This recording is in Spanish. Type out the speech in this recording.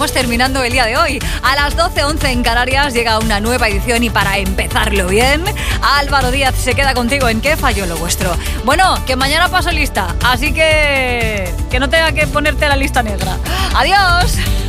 Estamos terminando el día de hoy. A las 12:11 en Canarias llega una nueva edición y para empezarlo bien, Álvaro Díaz se queda contigo en ¿Qué falló lo vuestro? Bueno, que mañana paso lista, así que no tenga que ponerte la lista negra. ¡Adiós!